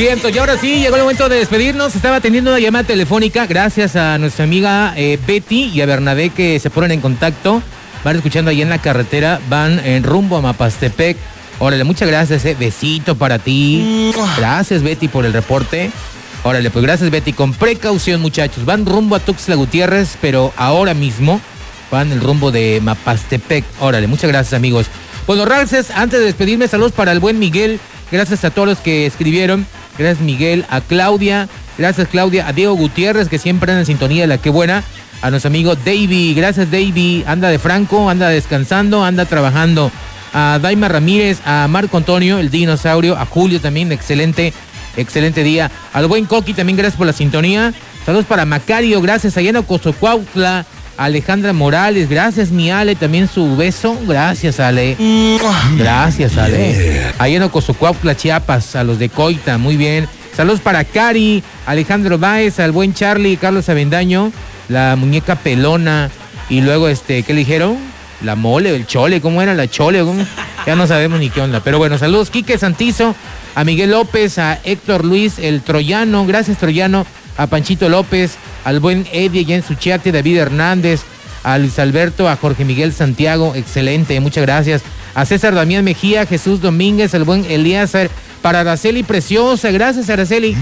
Bien, y ahora sí, llegó el momento de despedirnos. Estaba atendiendo una llamada telefónica gracias a nuestra amiga Betty y a Bernabé que se ponen en contacto. Van escuchando ahí en la carretera, van en rumbo a Mapastepec. Órale, muchas gracias, besito para ti. Gracias, Betty, por el reporte. Órale, pues gracias, Betty. Con precaución, muchachos. Van rumbo a Tuxtla Gutiérrez, pero ahora mismo van el rumbo de Mapastepec. Órale, muchas gracias, amigos. Bueno, gracias. Antes de despedirme, saludos para el buen Miguel. Gracias a todos los que escribieron. Gracias, Miguel. A Claudia. Gracias, Claudia. A Diego Gutiérrez, que siempre anda en sintonía de La Que Buena. A nuestro amigo Davey. Gracias, Davey. Anda de franco, anda descansando, anda trabajando. A Daima Ramírez, a Marco Antonio, el dinosaurio. A Julio también, excelente día. Al buen Coqui también, gracias por la sintonía. Saludos para Macario, gracias. Allá en Ocosocuautla. Alejandra Morales, gracias, mi Ale, también su beso. Gracias, Ale. Gracias, Ale. Allá en Ocosocuautla, Chiapas, a los de Coita, muy bien. Saludos para Cari, Alejandro Báez, al buen Charlie, Carlos Avendaño, la muñeca pelona. Y luego, ¿qué le dijeron? La mole, el chole, ¿cómo era la chole? ¿Cómo? Ya no sabemos ni qué onda. Pero bueno, saludos, Quique Santizo, a Miguel López, a Héctor Luis, el Troyano, gracias, Troyano, a Panchito López, al buen Eddie allá en Suchiate, David Hernández, a Luis Alberto, a Jorge Miguel Santiago, excelente, muchas gracias. A César Damián Mejía, Jesús Domínguez, al buen Elíazar, para Araceli Preciosa, gracias, Araceli.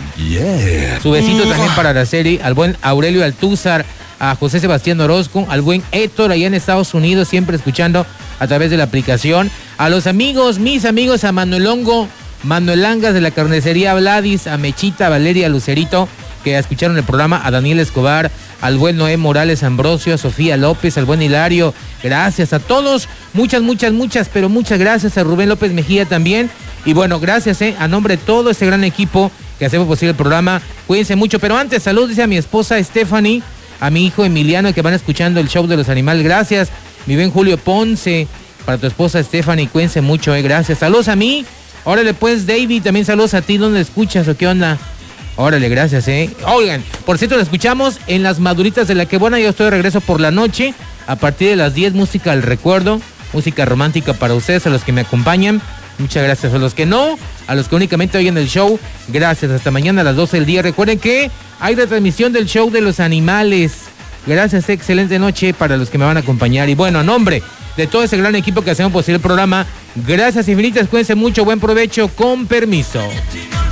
Yeah. Su besito también para Araceli, al buen Aurelio Altúzar, a José Sebastián Orozco, al buen Héctor allá en Estados Unidos, siempre escuchando a través de la aplicación. A los amigos, mis amigos, a Manuel Hongo, Manuel Langas de la carnicería Vladis, a Mechita, Valeria Lucerito, que escucharon el programa, a Daniel Escobar, al buen Noé Morales Ambrosio, a Sofía López, al buen Hilario, gracias a todos, muchas gracias, a Rubén López Mejía también, y bueno, gracias a nombre de todo este gran equipo que hacemos posible el programa, cuídense mucho, pero antes, saludos, dice a mi esposa Stephanie, a mi hijo Emiliano, que van escuchando el show de los animales, gracias, mi buen Julio Ponce, para tu esposa Stephanie, cuídense mucho, gracias, saludos a mí. Órale, pues, David, también saludos a ti. ¿Dónde escuchas o qué onda? Órale, gracias, Oigan, por cierto, lo escuchamos en Las Maduritas de La Que Buena. Yo estoy de regreso por la noche. A partir de las 10, música al recuerdo. Música romántica para ustedes, a los que me acompañan. Muchas gracias. A los que no, a los que únicamente oyen el show, gracias. Hasta mañana a las 12 del día. Recuerden que hay retransmisión del show de los animales. Gracias, excelente noche para los que me van a acompañar. Y bueno, a nombre de todo ese gran equipo que hacemos posible el programa, gracias infinitas, cuídense mucho, buen provecho, con permiso.